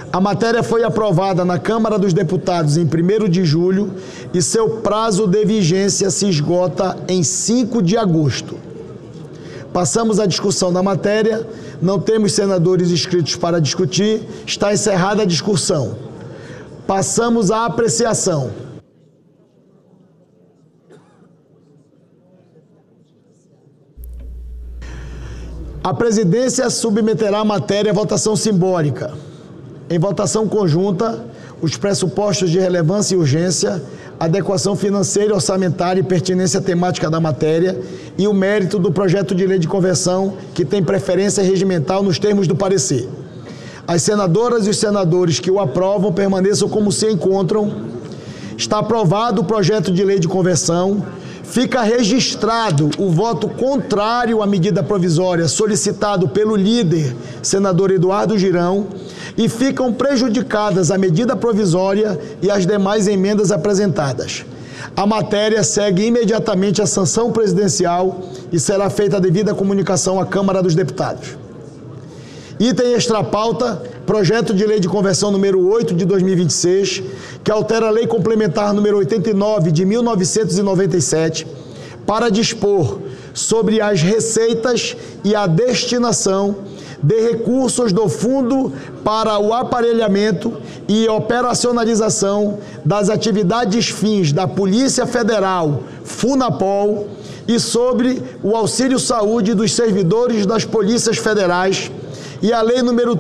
A matéria foi aprovada na Câmara dos Deputados em 1º de julho e seu prazo de vigência se esgota em 5 de agosto. Passamos à discussão da matéria. Não temos senadores inscritos para discutir. Está encerrada a discussão. Passamos à apreciação. A presidência submeterá a matéria à votação simbólica. Em votação conjunta, os pressupostos de relevância e urgência, adequação financeira, orçamentária e pertinência temática da matéria e o mérito do projeto de lei de conversão, que tem preferência regimental nos termos do parecer. As senadoras e os senadores que o aprovam permaneçam como se encontram. Está aprovado o projeto de lei de conversão. Fica registrado o voto contrário à medida provisória solicitado pelo líder, senador Eduardo Girão, e ficam prejudicadas a medida provisória e as demais emendas apresentadas. A matéria segue imediatamente à sanção presidencial e será feita a devida comunicação à Câmara dos Deputados. Item extrapauta, projeto de lei de conversão número 8 de 2026, que altera a lei complementar número 89 de 1997, para dispor sobre as receitas e a destinação de recursos do Fundo para o aparelhamento e operacionalização das atividades fins da Polícia Federal, FUNAPOL, e sobre o auxílio saúde dos servidores das Polícias Federais, e a Lei número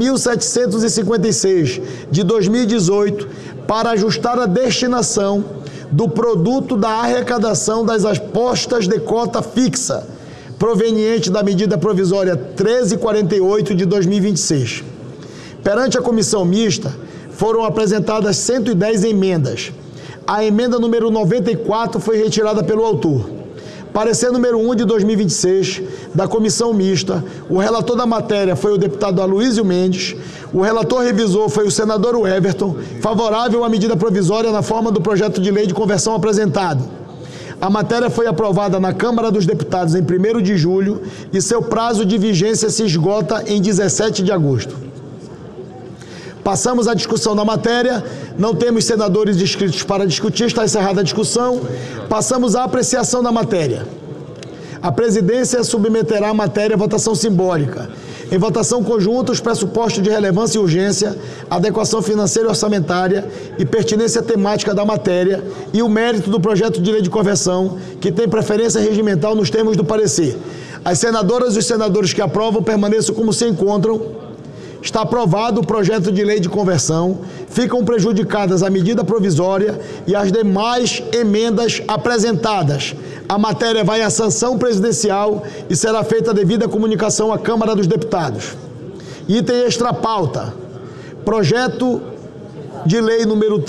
13.756, de 2018, para ajustar a destinação do produto da arrecadação das apostas de cota fixa, proveniente da medida provisória 1348 de 2026. Perante a comissão mista, foram apresentadas 110 emendas. A emenda número 94 foi retirada pelo autor. Parecer número 1 de 2026, da comissão mista, o relator da matéria foi o deputado Aloysio Mendes, o relator revisor foi o senador Everton, favorável à medida provisória na forma do projeto de lei de conversão apresentado. A matéria foi aprovada na Câmara dos Deputados em 1º de julho e seu prazo de vigência se esgota em 17 de agosto. Passamos à discussão da matéria. Não temos senadores inscritos para discutir. Está encerrada a discussão. Passamos à apreciação da matéria. A presidência submeterá a matéria à votação simbólica. Em votação conjunta, os pressupostos de relevância e urgência, adequação financeira e orçamentária e pertinência temática da matéria e o mérito do projeto de lei de conversão, que tem preferência regimental nos termos do parecer. As senadoras e os senadores que aprovam permaneçam como se encontram. Está aprovado o projeto de lei de conversão, ficam prejudicadas a medida provisória e as demais emendas apresentadas. A matéria vai à sanção presidencial e será feita a devida comunicação à Câmara dos Deputados. Item extrapauta, projeto de lei número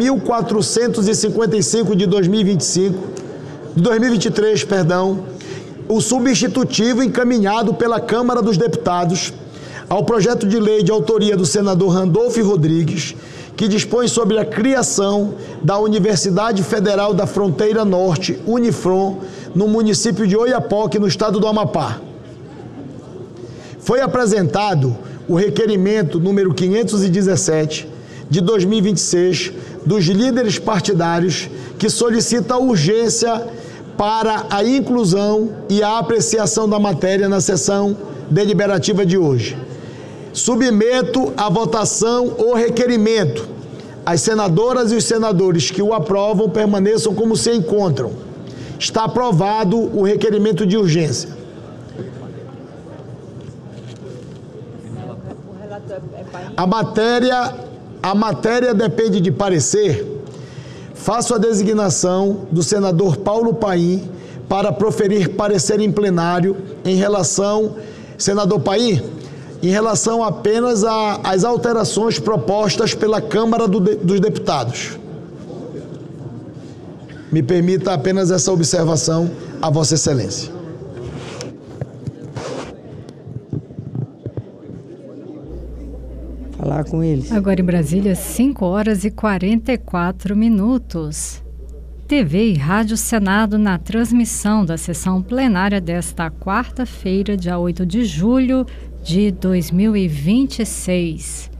3.455 de 2023, o substitutivo encaminhado pela Câmara dos Deputados ao projeto de lei de autoria do senador Randolfo Rodrigues, que dispõe sobre a criação da Universidade Federal da Fronteira Norte, Unifron, no município de Oiapoque, no estado do Amapá. Foi apresentado o requerimento número 517 de 2026 dos líderes partidários, que solicita urgência para a inclusão e a apreciação da matéria na sessão deliberativa de hoje. Submeto à votação o requerimento. As senadoras e os senadores que o aprovam permaneçam como se encontram. Está aprovado o requerimento de urgência. A matéria depende de parecer. Faço a designação do senador Paulo Paim para proferir parecer em plenário em relação... Senador Paim, em relação apenas às alterações propostas pela Câmara dos Deputados. Me permita apenas essa observação a Vossa Excelência. Falar com eles. Agora em Brasília, 5h44. TV e Rádio Senado na transmissão da sessão plenária desta quarta-feira, dia 8 de julho de 2026.